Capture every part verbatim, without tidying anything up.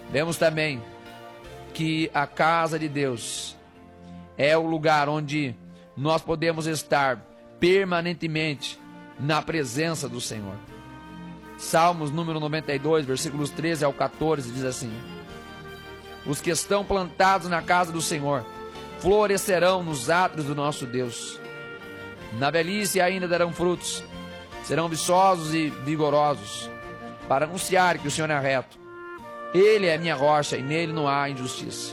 Vemos também que a casa de Deus é o lugar onde nós podemos estar permanentemente na presença do Senhor. Salmos número noventa e dois, versículos treze ao quatorze, diz assim: os que estão plantados na casa do Senhor florescerão nos átrios do nosso Deus. Na velhice ainda darão frutos, serão viçosos e vigorosos, para anunciar que o Senhor é reto. Ele é minha rocha e nele não há injustiça.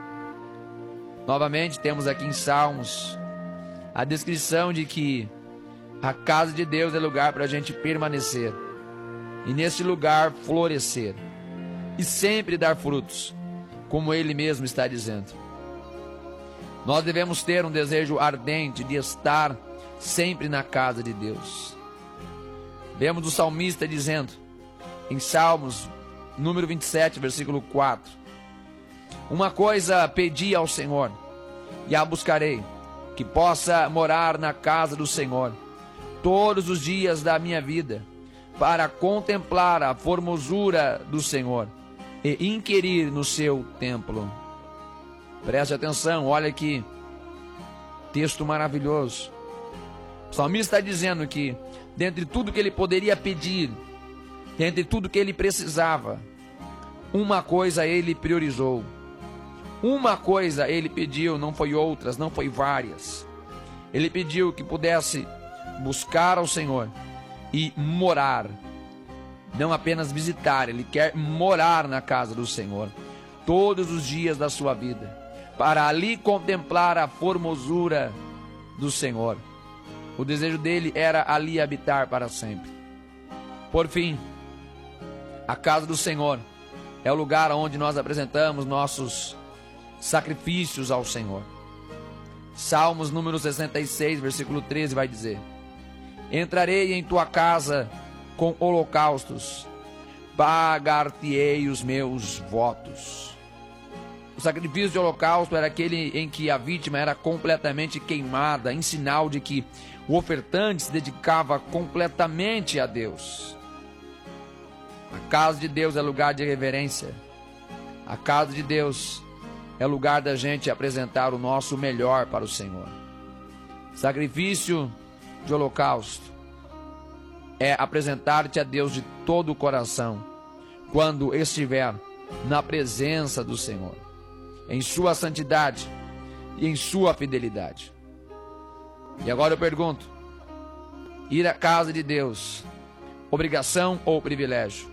Novamente temos aqui em Salmos a descrição de que a casa de Deus é lugar para a gente permanecer, e neste lugar florescer, e sempre dar frutos, como Ele mesmo está dizendo. Nós devemos ter um desejo ardente de estar sempre na casa de Deus. Vemos o salmista dizendo, em Salmos número vinte e sete, versículo quatro: uma coisa pedi ao Senhor, e a buscarei, que possa morar na casa do Senhor todos os dias da minha vida, para contemplar a formosura do Senhor e inquirir no seu templo. Preste atenção, olha aqui, texto maravilhoso. O salmista está dizendo que, dentre tudo que ele poderia pedir, dentre tudo que ele precisava, uma coisa ele priorizou. Uma coisa ele pediu, não foi outras, não foi várias. Ele pediu que pudesse buscar ao Senhor e morar. Não apenas visitar, ele quer morar na casa do Senhor todos os dias da sua vida, para ali contemplar a formosura do Senhor. O desejo dele era ali habitar para sempre. Por fim, a casa do Senhor é o lugar onde nós apresentamos nossos sacrifícios ao Senhor. Salmos número sessenta e seis, versículo treze vai dizer: entrarei em tua casa com holocaustos, pagar-te-ei os meus votos. O sacrifício de holocausto era aquele em que a vítima era completamente queimada, em sinal de que o ofertante se dedicava completamente a Deus. A casa de Deus é lugar de reverência. A casa de Deus é lugar da gente apresentar o nosso melhor para o Senhor. Sacrifício de holocausto é apresentar-te a Deus de todo o coração, quando estiver na presença do Senhor, em sua santidade e em sua fidelidade. E agora eu pergunto: ir à casa de Deus, obrigação ou privilégio?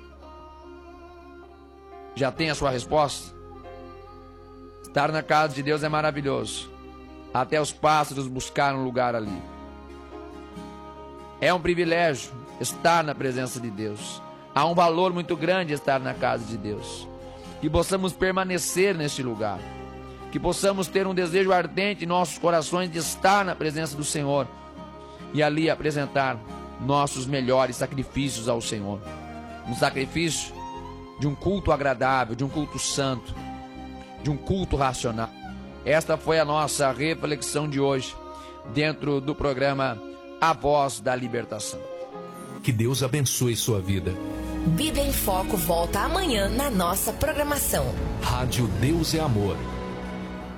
Já tem a sua resposta? Estar na casa de Deus é maravilhoso. Até os pássaros buscaram lugar ali. É um privilégio estar na presença de Deus. Há um valor muito grande estar na casa de Deus. Que possamos permanecer neste lugar. Que possamos ter um desejo ardente em nossos corações de estar na presença do Senhor e ali apresentar nossos melhores sacrifícios ao Senhor. Um sacrifício de um culto agradável, de um culto santo, de um culto racional. Esta foi a nossa reflexão de hoje, dentro do programa A Voz da Libertação. Que Deus abençoe sua vida. Bíblia em Foco volta amanhã na nossa programação. Rádio Deus é Amor.